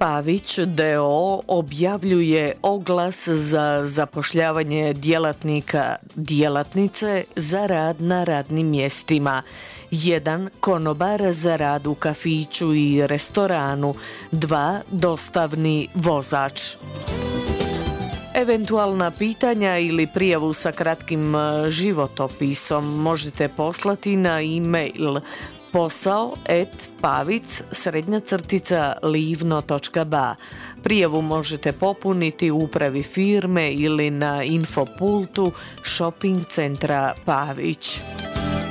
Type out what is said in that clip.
Pavić d.o.o. objavljuje oglas za zapošljavanje djelatnice za rad na radnim mjestima. 1. Konobar za rad u kafiću i restoranu. 2. Dostavni vozač. Eventualna pitanja ili prijavu sa kratkim životopisom možete poslati na e-mail posao@pavic_livno.ba. Prijavu možete popuniti u upravi firme ili na infopultu shopping centra Pavić.